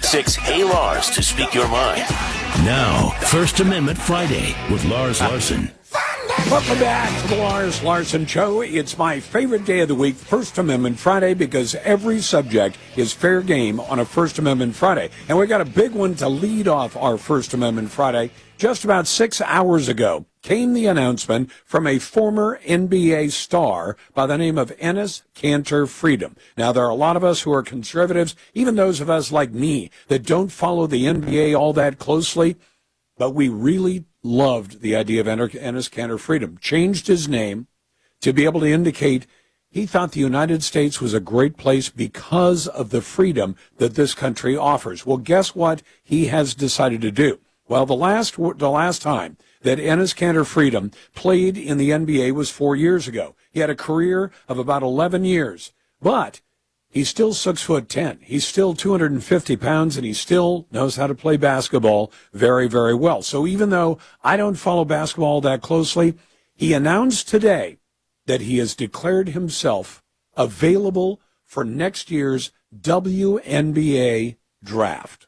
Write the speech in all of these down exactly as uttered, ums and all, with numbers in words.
six Hey Lars to speak your mind. Now, First Amendment Friday with Lars Larson. Welcome back to the Lars Larson Show. It's my favorite day of the week, First Amendment Friday, because every subject is fair game on a First Amendment Friday. And we got a big one to lead off our First Amendment Friday. Just about six hours ago came the announcement from a former N B A star by the name of Enes Kanter Freedom. Now, there are a lot of us who are conservatives, even those of us like me that don't follow the N B A all that closely, but we really loved the idea of Enes Kanter Freedom. Changed his name to be able to indicate he thought the United States was a great place because of the freedom that this country offers. Well, guess what he has decided to do? Well, the last the last time that Enes Kanter Freedom played in the N B A was four years ago. He had a career of about eleven years, but he's still six foot ten. He's still two hundred fifty pounds, and he still knows how to play basketball very, very well. So even though I don't follow basketball that closely, he announced today that he has declared himself available for next year's W N B A draft.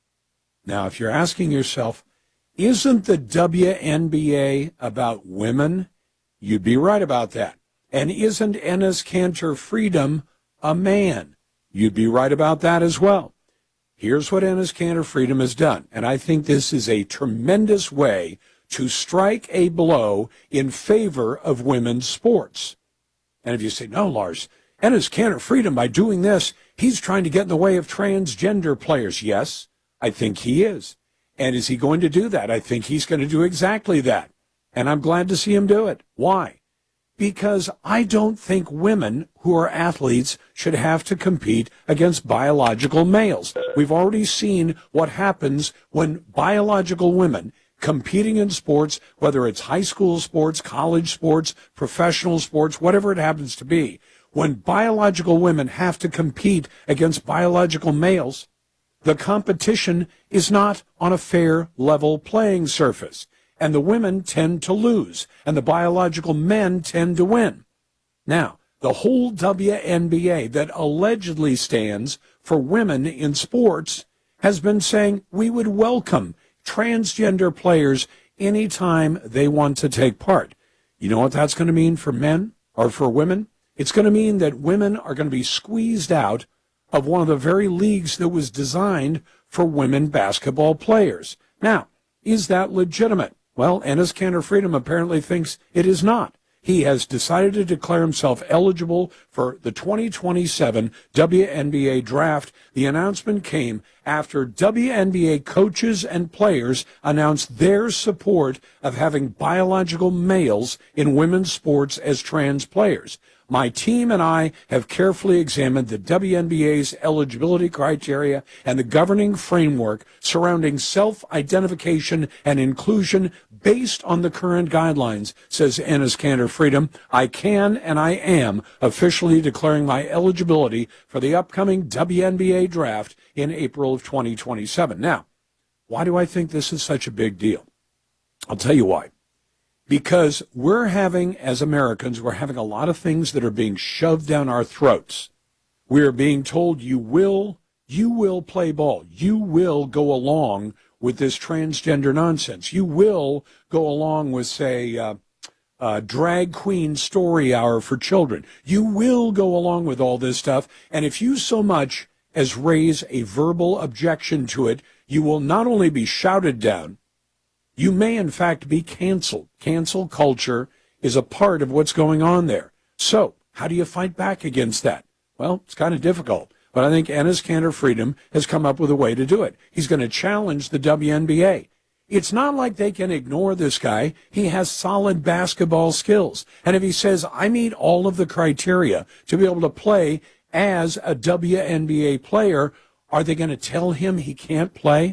Now, if you're asking yourself, isn't the W N B A about women? You'd be right about that. And isn't Enes Kanter Freedom a man? You'd be right about that as well. Here's what Enes Kanter Freedom has done, and I think this is a tremendous way to strike a blow in favor of women's sports. And if you say, no, Lars, Enes Kanter Freedom, by doing this, he's trying to get in the way of transgender players. Yes, I think he is. And is he going to do that? I think he's going to do exactly that. And I'm glad to see him do it. Why? Because I don't think women who are athletes should have to compete against biological males. We've already seen what happens when biological women competing in sports, whether it's high school sports, college sports, professional sports, whatever it happens to be, when biological women have to compete against biological males, the competition is not on a fair, level playing surface. And the women tend to lose, and the biological men tend to win. Now, the whole W N B A that allegedly stands for women in sports has been saying we would welcome transgender players anytime they want to take part. You know what that's going to mean for men or for women? It's going to mean that women are going to be squeezed out of one of the very leagues that was designed for women basketball players. Now, is that legitimate? Well, Enes Kanter Freedom apparently thinks it is not. He has decided to declare himself eligible for the twenty twenty-seven W N B A draft. The announcement came after W N B A coaches and players announced their support of having biological males in women's sports as trans players. My team and I have carefully examined the W N B A's eligibility criteria and the governing framework surrounding self-identification and inclusion based on the current guidelines, says Enes Kanter Freedom. I can and I am officially declaring my eligibility for the upcoming W N B A draft in April of twenty twenty-seven. Now, why do I think this is such a big deal? I'll tell you why. Because we're having, as Americans, we're having a lot of things that are being shoved down our throats. We are being told you will, you will play ball. You will go along with this transgender nonsense. You will go along with, say, uh, uh, drag queen story hour for children. You will go along with all this stuff. And if you so much as raise a verbal objection to it, you will not only be shouted down, you may, in fact, be canceled. Cancel culture is a part of what's going on there. So how do you fight back against that? Well, it's kind of difficult. But I think Enes Kanter Freedom has come up with a way to do it. He's going to challenge the W N B A. It's not like they can ignore this guy. He has solid basketball skills. And if he says, I meet all of the criteria to be able to play as a W N B A player, are they going to tell him he can't play?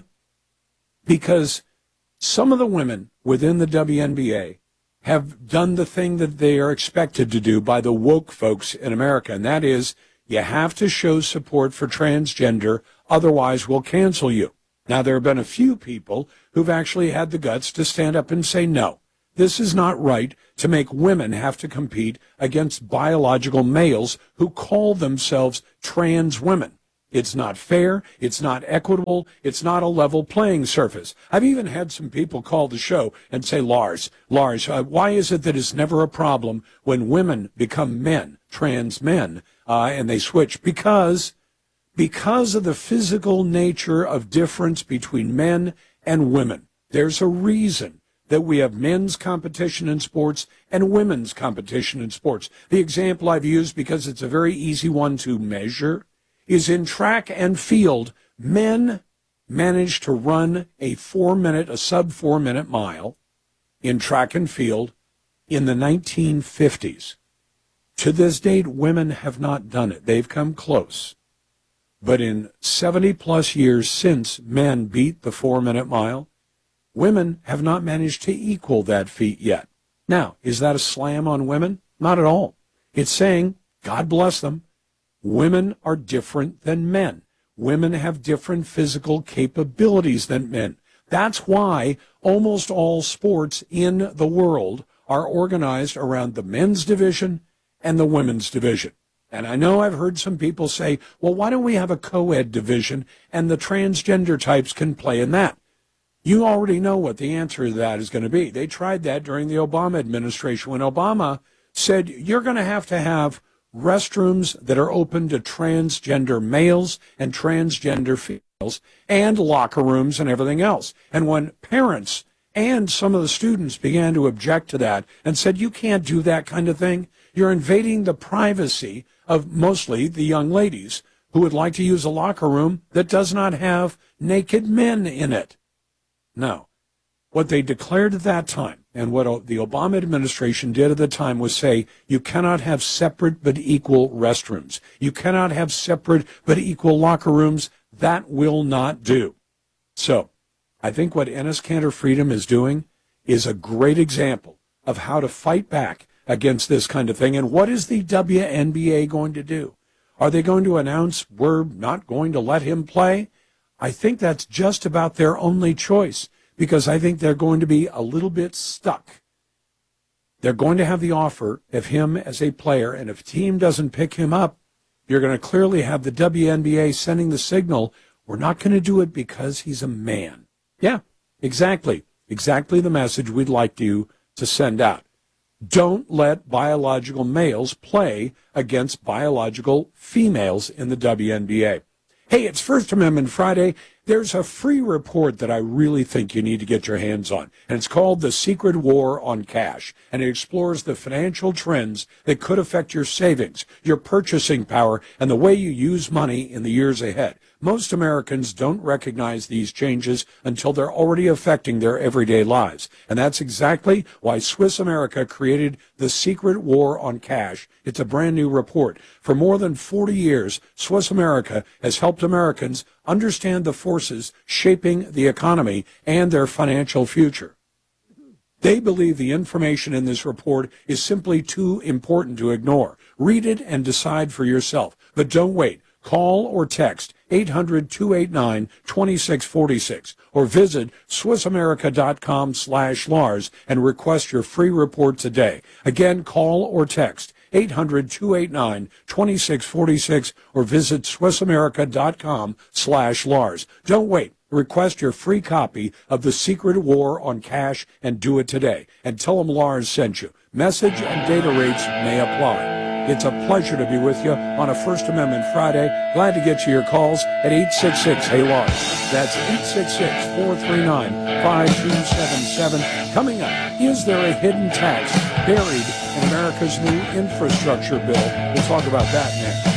Because some of the women within the W N B A have done the thing that they are expected to do by the woke folks in America, and that is you have to show support for transgender, otherwise we'll cancel you. Now, there have been a few people who've actually had the guts to stand up and say, no, this is not right to make women have to compete against biological males who call themselves trans women. It's not fair. It's not equitable. It's not a level playing surface. I've even had some people call the show and say, Lars, Lars, uh, why is it that it's never a problem when women become men, trans men, uh, and they switch? Because, because of the physical nature of difference between men and women. There's a reason that we have men's competition in sports and women's competition in sports. The example I've used, because it's a very easy one to measure, is in track and field. Men managed to run a four-minute, a sub-four-minute mile in track and field in the nineteen fifties. To this date, women have not done it. They've come close. But in seventy-plus years since men beat the four-minute mile, women have not managed to equal that feat yet. Now, is that a slam on women? Not at all. It's saying, God bless them, women are different than men. Women have different physical capabilities than men. That's why almost all sports in the world are organized around the men's division and the women's division. And I know I've heard some people say, well, why don't we have a co-ed division and the transgender types can play in that? You already know what the answer to that is going to be. They tried that during the Obama administration when Obama said you're going to have to have restrooms that are open to transgender males and transgender females and locker rooms and everything else. And when parents and some of the students began to object to that and said you can't do that kind of thing, you're invading the privacy of mostly the young ladies who would like to use a locker room that does not have naked men in it. No. What they declared at that time, and what the Obama administration did at the time, was say you cannot have separate but equal restrooms. You cannot have separate but equal locker rooms. That will not do. So I think what Enes Kanter Freedom is doing is a great example of how to fight back against this kind of thing. And what is the W N B A going to do? Are they going to announce we're not going to let him play? I think that's just about their only choice, because I think they're going to be a little bit stuck. They're going to have the offer of him as a player, and if a team doesn't pick him up, you're going to clearly have the W N B A sending the signal, we're not going to do it because he's a man. Yeah, exactly. Exactly the message we'd like you to send out. Don't let biological males play against biological females in the W N B A. Hey, it's First Amendment Friday. There's a free report that I really think you need to get your hands on, and it's called The Secret War on Cash, and it explores the financial trends that could affect your savings, your purchasing power, and the way you use money in the years ahead. Most Americans don't recognize these changes until they're already affecting their everyday lives, and that's exactly why Swiss America created The Secret War on Cash. It's a brand new report. For more than forty years, Swiss America has helped Americans understand the forces shaping the economy and their financial future. They believe the information in this report is simply too important to ignore. Read it and decide for yourself. But don't wait. Call or text eight hundred, two eight nine, two six four six or visit swissamerica.com slash Lars and request your free report today. Again, call or text eight hundred, two eight nine, two six four six or visit swissamerica.com slash Lars. Don't wait. Request your free copy of The Secret War on Cash and do it today. And tell them Lars sent you. Message and data rates may apply. It's a pleasure to be with you on a First Amendment Friday. Glad to get you your calls at eight six six, hey Lars. That's eight six six, four three nine, five two seven seven. Coming up, is there a hidden tax buried in America's new infrastructure bill? We'll talk about that next.